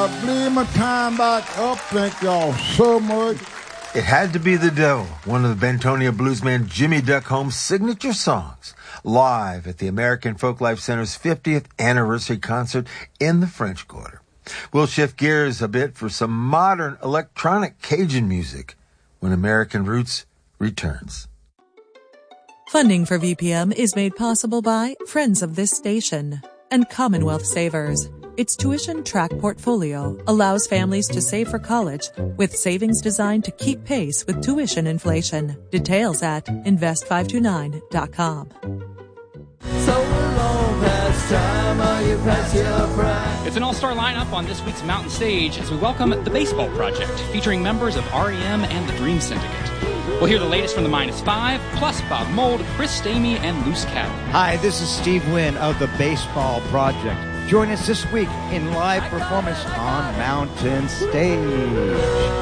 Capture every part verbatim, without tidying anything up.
I bleed my time back up. Thank y'all so much. It Had to Be the Devil, one of the Bentonia bluesman Jimmy Duck Holmes' signature songs, live at the American Folklife Center's fiftieth anniversary concert in the French Quarter. We'll shift gears a bit for some modern electronic Cajun music when American Roots returns. Funding for V P M is made possible by friends of this station and Commonwealth Savers. Its tuition track portfolio allows families to save for college with savings designed to keep pace with tuition inflation. Details at invest five two nine dot com. So long past time, are you past your prime? It's an all-star lineup on this week's Mountain Stage as we welcome The Baseball Project, featuring members of R E M and the Dream Syndicate. We'll hear the latest from the Minus Five, plus Bob Mould, Chris Stamey, and Loose Cattle. Hi, this is Steve Wynn of The Baseball Project. Join us this week in live performance on Mountain Stage.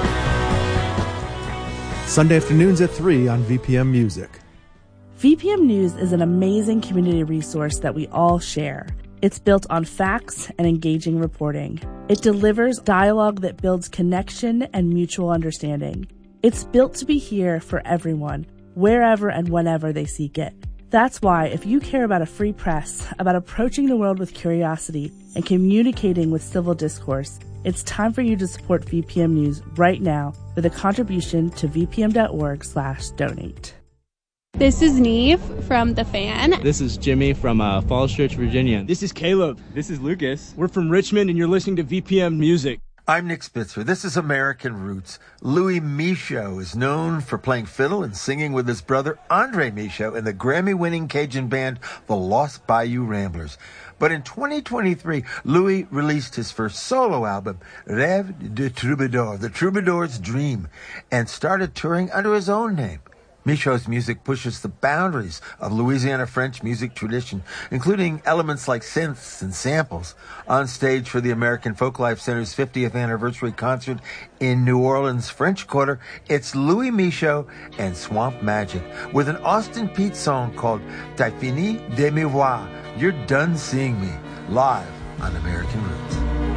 Sunday afternoons at three on V P M Music. V P M News is an amazing community resource that we all share. It's built on facts and engaging reporting. It delivers dialogue that builds connection and mutual understanding. It's built to be here for everyone, wherever and whenever they seek it. That's why if you care about a free press, about approaching the world with curiosity and communicating with civil discourse, it's time for you to support V P M News right now with a contribution to vpm.org slash donate. This is Neve from The Fan. This is Jimmy from uh, Falls Church, Virginia. This is Caleb. This is Lucas. We're from Richmond, and you're listening to V P M Music. I'm Nick Spitzer. This is American Roots. Louis Michaud is known for playing fiddle and singing with his brother Andre Michaud in the Grammy-winning Cajun band The Lost Bayou Ramblers. But in twenty twenty-three, Louis released his first solo album, Rêve de Troubadour, The Troubadour's Dream, and started touring under his own name. Michaud's music pushes the boundaries of Louisiana French music tradition, including elements like synths and samples. On stage for the American Folklife Center's fiftieth anniversary concert in New Orleans' French Quarter, it's Louis Michaud and Swamp Magic with an Austin Peete song called T'as fini de me voir, You're Done Seeing Me, live on American Roots.